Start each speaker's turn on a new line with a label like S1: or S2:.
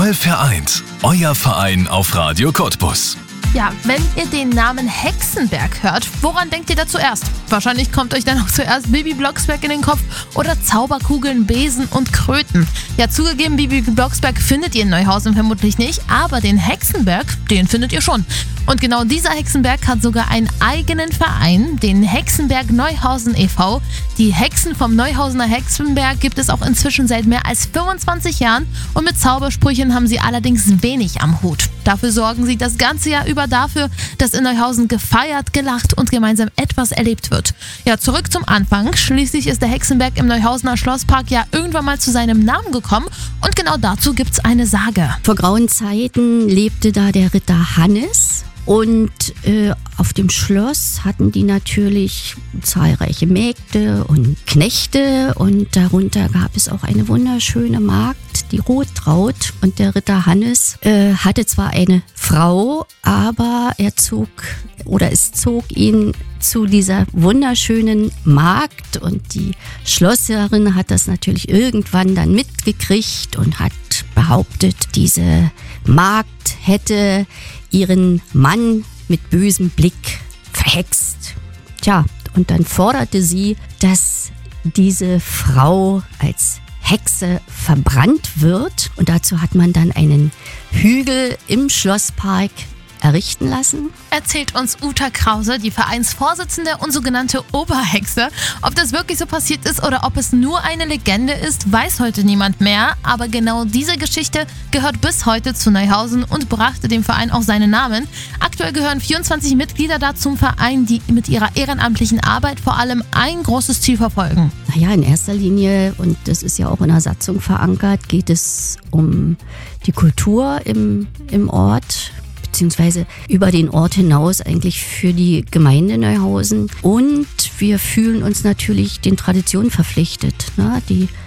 S1: Mal vereint. Euer Verein auf Radio Cottbus.
S2: Ja, wenn ihr den Namen Hexenberg hört, woran denkt ihr da zuerst? Wahrscheinlich kommt euch dann auch zuerst Bibi Blocksberg in den Kopf oder Zauberkugeln, Besen und Kröten. Ja, zugegeben, Bibi Blocksberg findet ihr in Neuhausen vermutlich nicht, aber den Hexenberg, den findet ihr schon. Und genau dieser Hexenberg hat sogar einen eigenen Verein, den Hexenberg Neuhausen e.V. Die Hexen vom Neuhausener Hexenberg gibt es auch inzwischen seit mehr als 25 Jahren und mit Zaubersprüchen haben sie allerdings wenig am Hut. Dafür sorgen sie das ganze Jahr über dafür, dass in Neuhausen gefeiert, gelacht und gemeinsam etwas erlebt wird. Ja, zurück zum Anfang. Schließlich ist der Hexenberg im Neuhausener Schlosspark ja irgendwann mal zu seinem Namen gekommen und genau dazu gibt's eine Sage.
S3: Vor grauen Zeiten lebte da der Ritter Hannes. Und auf dem Schloss hatten die natürlich zahlreiche Mägde und Knechte und darunter gab es auch eine wunderschöne Magd, die Rottraut. Und der Ritter Hannes hatte zwar eine Frau, aber es zog ihn zu dieser wunderschönen Magd und die Schlossherrin hat das natürlich irgendwann dann mitgekriegt und hat behauptet, diese Magd hätte ihren Mann mit bösem Blick verhext. Tja, und dann forderte sie, dass diese Frau als Hexe verbrannt wird. Und dazu hat man dann einen Hügel im Schlosspark errichten lassen.
S2: Erzählt uns Uta Krause, die Vereinsvorsitzende und sogenannte Oberhexe. Ob das wirklich so passiert ist oder ob es nur eine Legende ist, weiß heute niemand mehr. Aber genau diese Geschichte gehört bis heute zu Neuhausen und brachte dem Verein auch seinen Namen. Aktuell gehören 24 Mitglieder da zum Verein, die mit ihrer ehrenamtlichen Arbeit vor allem ein großes Ziel verfolgen.
S3: Naja, in erster Linie, und das ist ja auch in der Satzung verankert, geht es um die Kultur im Ort, beziehungsweise über den Ort hinaus eigentlich für die Gemeinde Neuhausen. Und wir fühlen uns natürlich den Traditionen verpflichtet. Ne? Die